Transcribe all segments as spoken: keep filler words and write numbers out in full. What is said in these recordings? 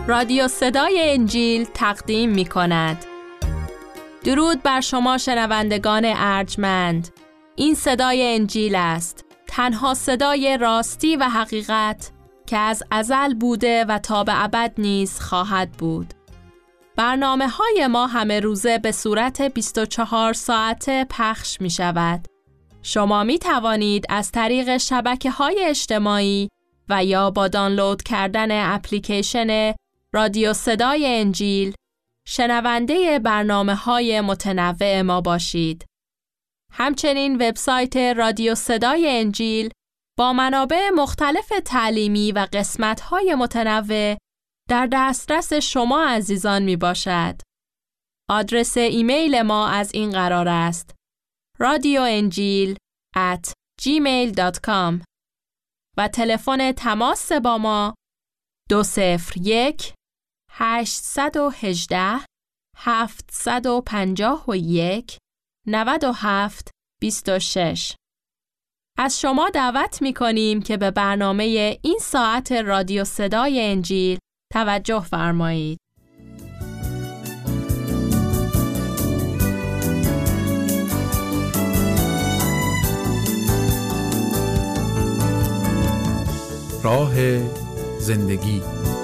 رادیو صدای انجیل تقدیم می کند. درود بر شما شنوندگان ارجمند. این صدای انجیل است، تنها صدای راستی و حقیقت که از ازل بوده و تا به ابد نیز خواهد بود. برنامه های ما همه روزه به صورت بیست و چهار ساعته پخش می شود. شما می توانید از طریق شبکه های اجتماعی و یا با دانلود کردن اپلیکیشن رادیو صدای انجیل شنونده برنامه های متنوع ما باشید. همچنین وبسایت رادیو صدای انجیل با منابع مختلف تعلیمی و قسمت‌های متنوع در دسترس شما عزیزان می باشد. آدرس ایمیل ما از این قرار است: رادیو انجیل ات جیمیل دات کام و تلفن تماس با ما دو صفر یک هشت یک هشت هفت پنج یک نه هفت دو شش. از شما دعوت می کنیم که به برنامه این ساعت رادیو صدای انجیل توجه فرمایید. راه زندگی.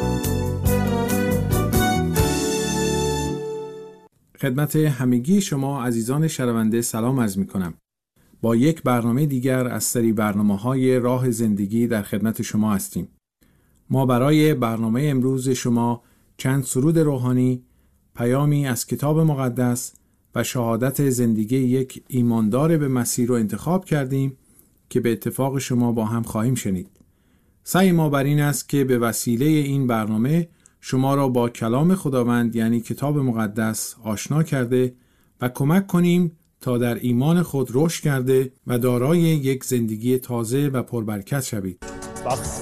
خدمت همگی شما عزیزان شنونده سلام عرض می کنم. با یک برنامه دیگر از سری برنامه‌های راه زندگی در خدمت شما هستیم. ما برای برنامه امروز شما چند سرود روحانی، پیامی از کتاب مقدس و شهادت زندگی یک ایماندار به مسیح رو انتخاب کردیم که به اتفاق شما با هم خواهیم شنید. سعی ما بر این است که به وسیله این برنامه شما را با کلام خداوند یعنی کتاب مقدس آشنا کرده و کمک کنیم تا در ایمان خود رشد کرده و دارای یک زندگی تازه و پربرکت شوید.